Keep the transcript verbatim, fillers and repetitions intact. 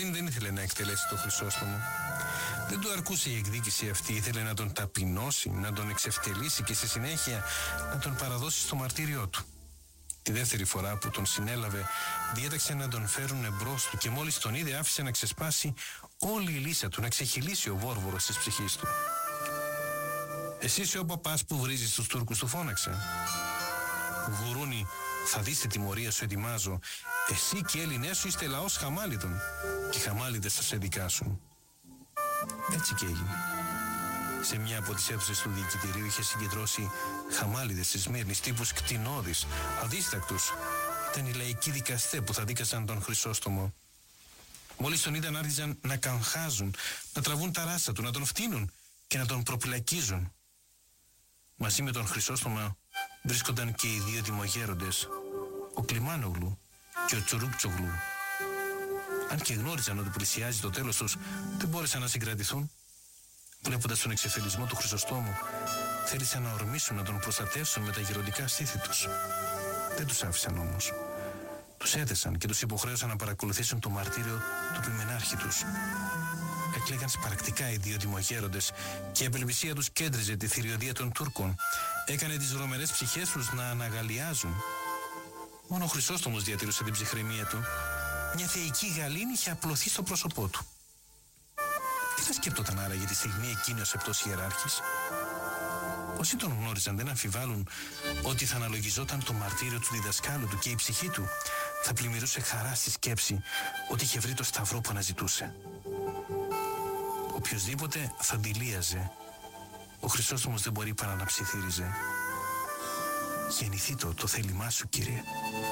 Κωνσταντίνη δεν ήθελε να εκτελέσει το Χρυσόστομο. Δεν του αρκούσε η εκδίκηση αυτή, ήθελε να τον ταπεινώσει, να τον εξευτελίσει και στη συνέχεια να τον παραδώσει στο μαρτύριό του. Τη δεύτερη φορά που τον συνέλαβε, διέταξε να τον φέρουν εμπρός του και μόλις τον είδε άφησε να ξεσπάσει όλη η λύσα του, να ξεχυλήσει ο βόρβορος της ψυχής του. «Εσύ είσαι ο παπάς που βρίζεις τους Τούρκους», του φώναξε. «Γουρούνι, θα δεις τη τιμωρία σου, ετοιμάζω. Εσύ και οι Έλληνές σου είστε λαός Χαμάλιδων και οι Χαμάλιδες θα σε δικάσουν». Έτσι και έγινε. Σε μια από τις αίθουσες του διοικητηρίου είχε συγκεντρώσει Χαμάλιδες της Σμύρνης, τύπους κτηνώδεις, αδίστακτους. Ήταν οι λαϊκοί δικαστές που θα δίκασαν τον Χρυσόστομο. Μόλις τον είδαν άρχιζαν να καγχάζουν, να τραβούν τα ράσα του, να τον φτύνουν και να τον προπυλακίζουν. Μαζί με τον Χρυσόστομο βρίσκονταν και οι δύο δημογέροντες, ο Κλιμάνογλου και ο Τσουρούκτσογλου. Αν και γνώριζαν ότι πλησιάζει το τέλος τους, δεν μπόρεσαν να συγκρατηθούν. Βλέποντας τον εξεφελισμό του Χρυσοστόμου, θέλησαν να ορμήσουν, να τον προστατεύσουν με τα γεροντικά στήθη τους. Δεν τους άφησαν όμως. Τους έθεσαν και τους υποχρέωσαν να παρακολουθήσουν το μαρτύριο του πλημενάρχη τους. Έκλαιγαν σπαρακτικά οι δύο δημογέροντες και η απελπισία τους κέντριζε τη θηριωδία των Τούρκων. Έκανε τις βρωμερές ψυχές τους να αναγαλιάζουν. Μόνο ο Χρυσόστομος διατηρούσε την ψυχραιμία του. Μια θεϊκή γαλήνη είχε απλωθεί στο πρόσωπό του. Τι θα σκέπτονταν άραγε τη στιγμή εκείνη ο σεπτός ιεράρχης? Όσοι τον γνώριζαν δεν αμφιβάλλουν ότι θα αναλογιζόταν το μαρτύριο του διδασκάλου του και η ψυχή του θα πλημμυρούσε χαρά στη σκέψη ότι είχε βρει το σταυρό που αναζητούσε. Οποιοσδήποτε θα αντιλίαζε, ο Χρυσόστομος δεν μπορεί παρά να ψιθύριζε. «Γεννηθεί το, το θέλημά σου, Κύριε».